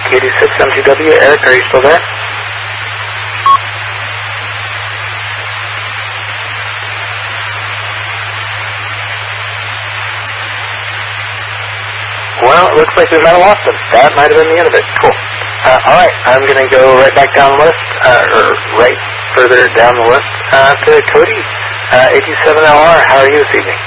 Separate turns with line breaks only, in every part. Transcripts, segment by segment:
KD6MTW. Eric, are you still there? Well, it looks like we might have lost him. That might have been the end of it. Cool. Alright, I'm going to go right back down the list, or right further down the list, to Cody. 87LR, how are you this evening?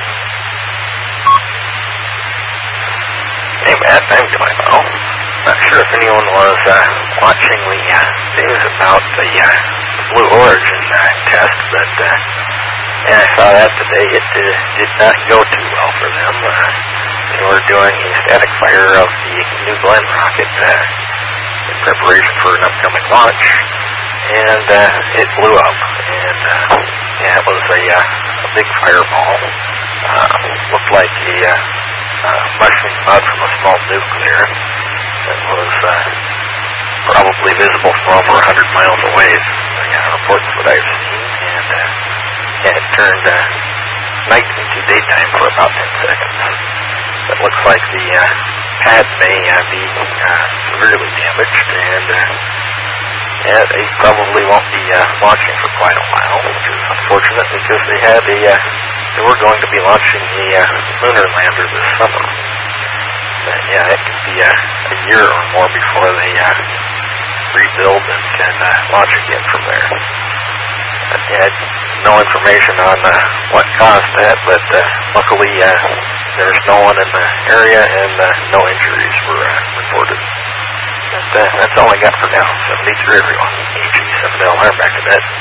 Hey Matt, I'm doing well. Not sure if anyone was watching the news about the Blue Origin test, but yeah, I saw that today. It did not go too well for them. They were doing a static fire of the New Glenn rocket in preparation for an upcoming launch, and it blew up. And yeah, it was a big fireball. Looked like a mushroom cloud from a small nuke there. That was probably visible from over 100 miles away. Reports that I've seen, and yeah, it turned night into daytime for about 10 seconds. It looks like the pad may be severely damaged, and yeah, they probably won't be launching for quite a while, which is unfortunate because they were going to be launching the lunar lander this summer. But yeah, it could be a year or more before they rebuild and can launch again from there. Yeah, no information on what caused that, but luckily there's no one in the area and no injuries were reported. But that's all I got for now. 73 everyone. AG7LR back to bed.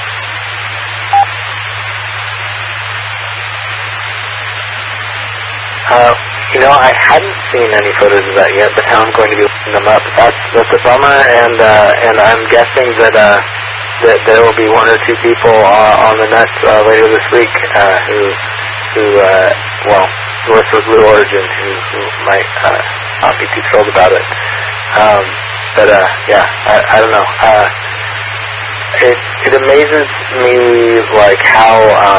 I hadn't seen any photos of that yet, but now I'm going to be looking them up. That's a bummer, and I'm guessing that there will be one or two people on the net later this week who work for Blue Origin who might not be too thrilled about it. But yeah, I don't know. It amazes me like how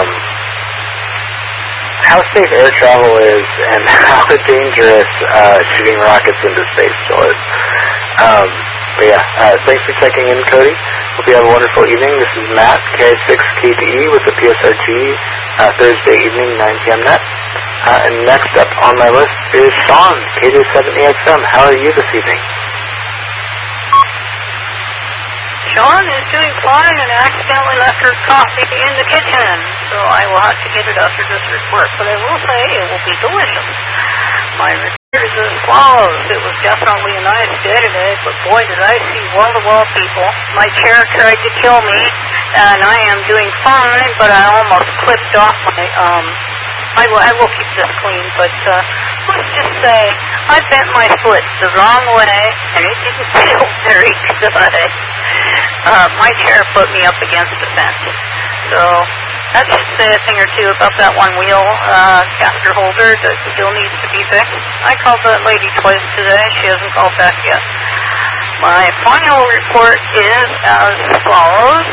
safe air travel is and how dangerous shooting rockets into space still is. But yeah, thanks for checking in, Cody. Hope you have a wonderful evening. This is Matt, K6KTE with the PSRG, Thursday evening, 9 p.m. net. And next up on my list is Sean, KJ7EXM. How are you this evening?
Sean is doing fine and accidentally left her coffee in the kitchen, so I will have to get it after this report, but I will say it will be delicious. My report is as follows. It was definitely a nice day today, but boy did I see wall-to-wall people. My chair tried to kill me, and I am doing fine, but I almost clipped off my, I will keep this clean, but let's just say I bent my foot the wrong way, and it didn't feel very good. My chair put me up against the fence. So that should say a thing or two about that one wheel caster holder that still needs to be fixed. I called that lady twice today. She hasn't called back yet. My final report is as follows.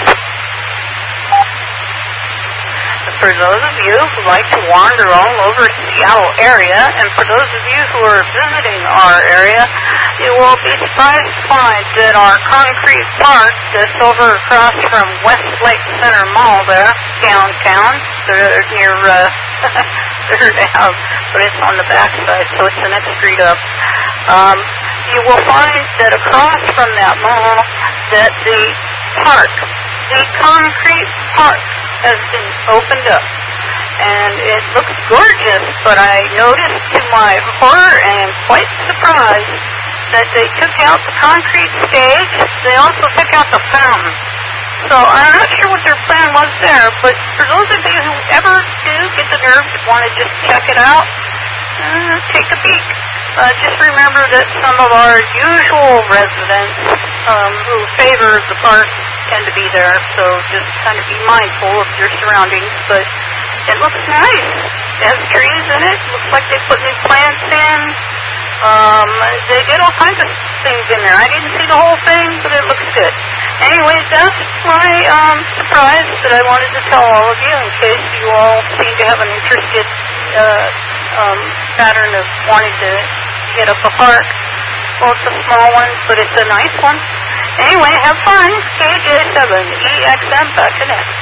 For those of you who like to wander all over Seattle area, and for those of you who are visiting our area, you will be surprised to find that our concrete park that's over across from Westlake Center Mall there, downtown, they're near, third house, but it's on the back side, so it's the next street up. You will find that across from that mall, that the park, the concrete park, has been opened up, and it looks gorgeous, but I noticed to my horror and quite surprised that they took out the concrete stage. They also took out the fountain. So I'm not sure what their plan was there, but for those of you who ever do get the nerve to want to just check it out, take a peek. Just remember that some of our usual residents who favor the park tend to be there, so just kind of be mindful of your surroundings. But it looks nice. It has trees in it. Looks like they put new plants in. They did all kinds of things in there. I didn't see the whole thing, but it looks good. Anyways, that's my surprise that I wanted to tell all of you in case you all seem to have an interested pattern of wanting to hit up a park. Well, it's a small one, but it's a nice one. Anyway, have fun. KJ7EXM back to net.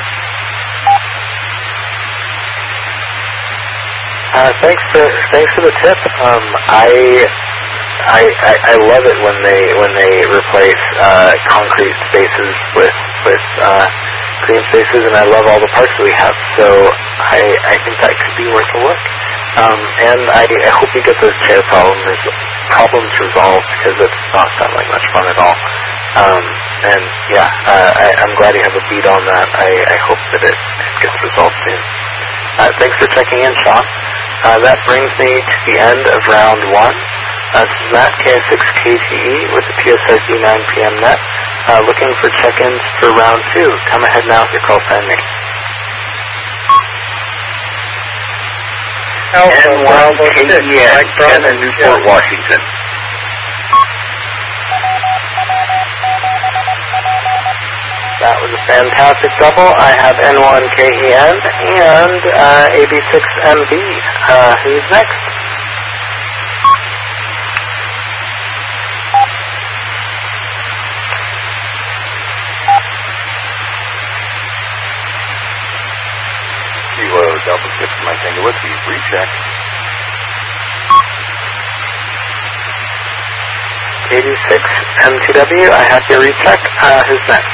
Thanks for the tip. I love it when they replace concrete spaces with green spaces, and I love all the parks that we have. So I think that could be worth a look. And I hope you get those chair problems resolved, because it's not sounding like much fun at all. And yeah, I'm glad you have a beat on that. I hope that it gets resolved soon. Thanks for checking in, Sean. That brings me to the end of round 1. This is Matt, KS6KTE, with the PSIC 9 p.m. net. Looking for check-ins for round 2. Come ahead now with your call sign name.
N1KEN in Newport, Washington.
That was a fantastic double. I have N1KEN and AB6MB. Who's next?
Kilo Delta 6 Mike Tango Whiskey, recheck.
AB6M2W, I have your recheck. Who's next?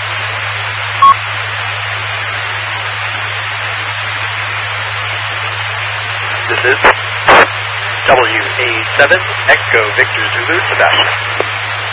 This is WA7 Echo Victor Zulu Sebastian.